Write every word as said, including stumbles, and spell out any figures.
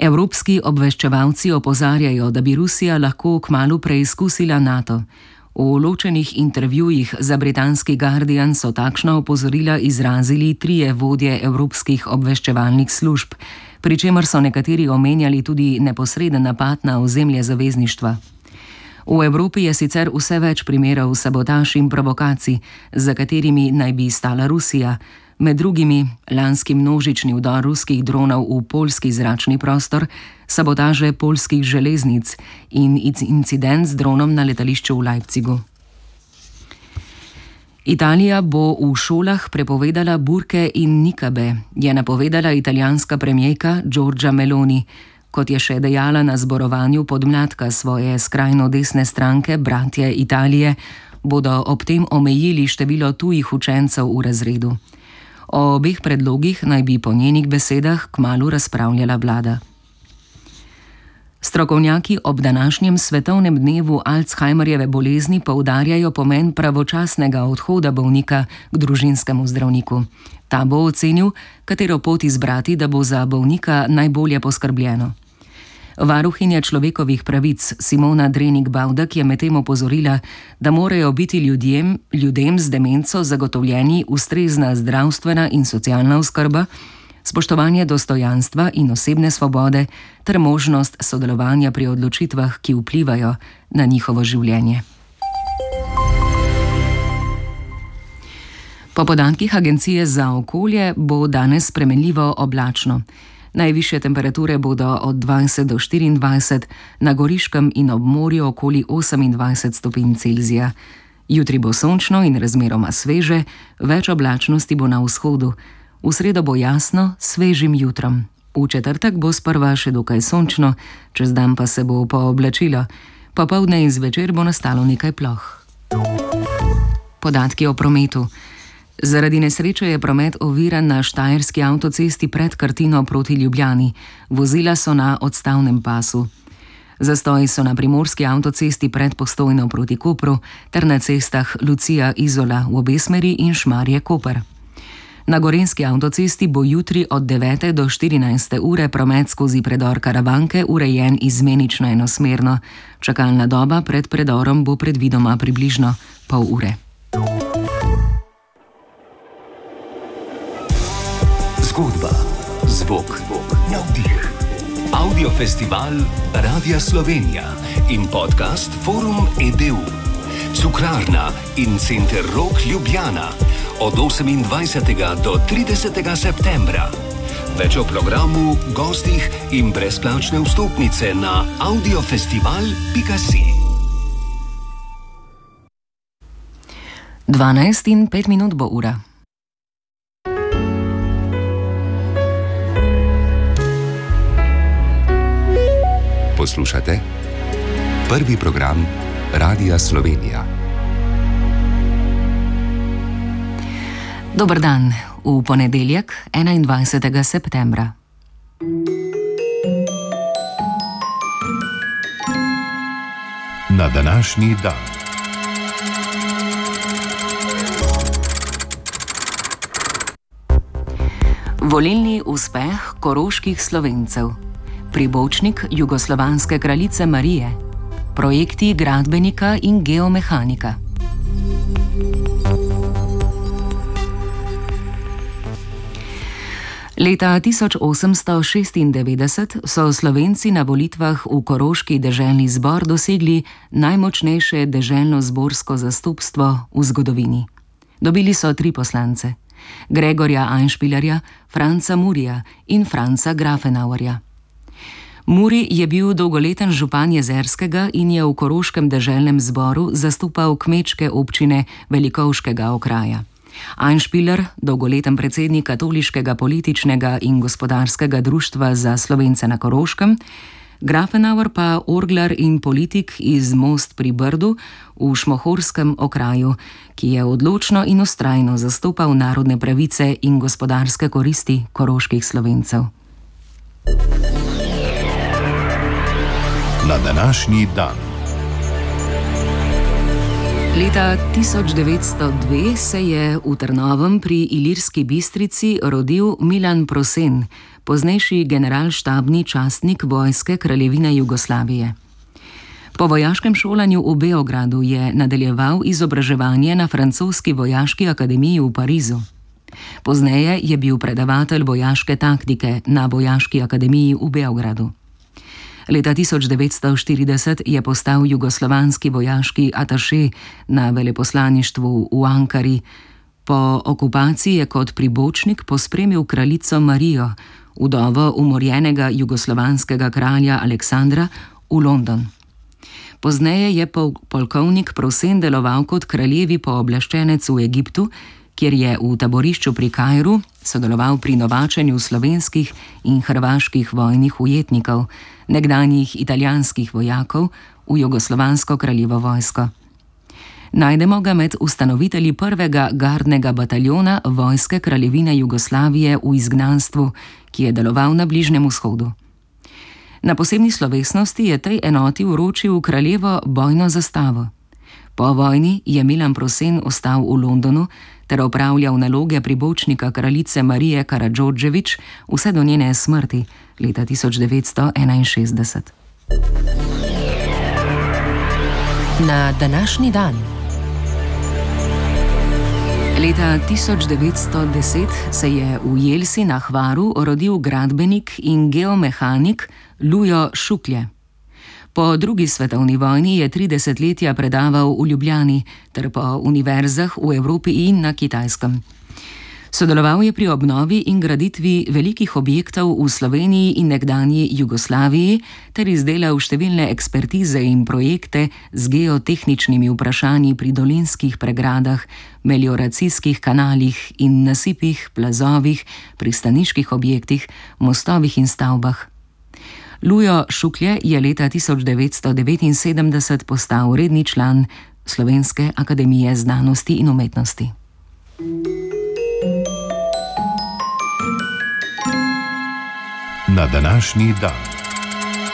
Evropski obveščevalci opozarjajo, da bi Rusija lahko kmalu preizkusila NATO. V ločenih intervjujih za britanski Guardian so takšna opozorila izrazili trije vodje evropskih obveščevalnih služb, pri čemer so nekateri omenjali tudi neposreden napad na ozemlje zavezništva. V Evropi je sicer vse več primerov sabotaž in provokacij, za katerimi naj bi stala Rusija, med drugimi lanski množični vdor ruskih dronov v poljski zračni prostor, sabotaže poljskih železnic in incident z dronom na letališču v Leipzigu. Italija bo v šolah prepovedala burke in nikabe, je napovedala italijanska premijerka Giorgia Meloni, kot je še dejala na zborovanju podmladka svoje skrajno desne stranke Bratje Italije, bodo ob tem omejili število tujih učencev v razredu. O obeh predlogih naj bi po njenih besedah kmalu razpravljala vlada. Strokovnjaki ob današnjem svetovnem dnevu Alzheimerjeve bolezni poudarjajo pomen pravočasnega odhoda bolnika k družinskemu zdravniku. Ta bo ocenil, katero pot izbrati, da bo za bolnika najbolje poskrbljeno. Varuhinja človekovih pravic Simona Drenik-Bavdek je medtem opozorila, da morajo biti ljudem, ljudem z demenco zagotovljeni ustrezna zdravstvena in socialna oskrba, spoštovanje dostojanstva in osebne svobode ter možnost sodelovanja pri odločitvah, ki vplivajo na njihovo življenje. Po podatkih Agencije za okolje bo danes spremenljivo oblačno. Najvišje temperature bodo od dvajset do štiriindvajset, na Goriškem in ob morju okoli osemindvajset stopinj Celzija. Jutri bo sončno in razmeroma sveže, več oblačnosti bo na vzhodu. V sredo bo jasno, svežim jutrom. V četrtek bo sprva še dokaj sončno, čez dan pa se bo pooblačilo. Popoldne in zvečer bo nastalo nekaj ploh. Podatki o prometu. Zaradi nesreče je promet oviran na štajerski avtocesti pred Krtino proti Ljubljani. Vozila so na odstavnem pasu. Zastoji so na primorski avtocesti pred Postojno proti Kopru ter na cestah Lucija-Izola v obe smeri in Šmarje-Koper. Na gorenjski avtocesti bo jutri od devete do štirinajste ure promet skozi predor Karavanke urejen izmenično enosmerno. Čakalna doba pred predorom bo predvidoma približno pol ure. Zgodba, zvok, navdih. Audiofestival Radia Slovenija in podcast Forum E D U. Cukrarna in Center Rok Ljubljana od osemindvajsetega do tridesetega septembra. Več o programu, gostih in brezplačne vstopnice na audiofestival pika si. dvanajst in pet minut bo ura. Poslušate prvi program Radia Slovenija. Dober dan, v ponedeljek, enaindvajsetega septembra. Na današnji dan. Volilni uspeh koroških Slovencev. Pribočnik jugoslovanske kraljice Marije, projekti gradbenika in geomehanika. Leta tisoč osemsto šestindevetdeset so Slovenci na volitvah v koroški deželni zbor dosegli najmočnejše deželno-zborsko zastopstvo v zgodovini. Dobili so tri poslance: Gregorja Einspielerja, Franca Murija in Franca Grafenauerja. Muri je bil dolgoleten župan Jezerskega in je v koroškem deželnem zboru zastopal kmečke občine Velikovškega okraja. Einspieler, dolgoleten predsednik katoliškega političnega in gospodarskega društva za Slovence na Koroškem, Grafenauer pa orglar in politik iz Most pri Brdu v šmohorskem okraju, ki je odločno in vztrajno zastopal narodne pravice in gospodarske koristi koroških Slovencev. Na današnji dan. Leta tisoč devetsto dve se je v Trnovem pri Ilirski Bistrici rodil Milan Prosen, poznejši generalštabni častnik vojske Kraljevine Jugoslavije. Po vojaškem šolanju v Beogradu je nadaljeval izobraževanje na francoski vojaški akademiji v Parizu. Pozneje je bil predavatelj vojaške taktike na vojaški akademiji v Beogradu. Leta tisoč devetsto štirideset je postal jugoslovanski vojaški ataše na veleposlaništvu v Ankari. Po okupaciji je kot pribočnik pospremil kraljico Marijo, vdovo umorjenega jugoslovanskega kralja Aleksandra, v London. Pozneje je pol polkovnik Prosen deloval kot kraljevi pooblaščenec v Egiptu, kjer je v taborišču pri Kairu sodeloval pri novačenju slovenskih in hrvaških vojnih ujetnikov, nekdanjih italijanskih vojakov v jugoslovansko kraljevo vojsko. Najdemo ga med ustanovitelji prvega gardnega bataljona vojske Kraljevine Jugoslavije v izgnanstvu, ki je deloval na Bližnjem vzhodu. Na posebni slovesnosti je tej enoti vročil kraljevo bojno zastavo. Po vojni je Milan Prosen ostal v Londonu ter opravljal naloge pribočnika kraljice Marije Karadžordžević vse do njene smrti leta tisoč devetsto enainšestdeset. Na današnji dan. Leta tisoč devetsto deset se je v Jelsi na Hvaru rodil gradbenik in geomehanik Lujo Šuklje. Po drugi svetovni vojni je tri desetletja predaval v Ljubljani ter po univerzah v Evropi in na Kitajskem. Sodeloval je pri obnovi in graditvi velikih objektov v Sloveniji in nekdanji Jugoslaviji ter izdelal številne ekspertize in projekte z geotehničnimi vprašanji pri dolinskih pregradah, melioracijskih kanalih in nasipih, plazovih, pristaniških objektih, mostovih in stavbah. Lujo Šuklje je leta tisoč devetsto devetinsedemdeset postal redni član Slovenske akademije znanosti in umetnosti. Na današnji dan.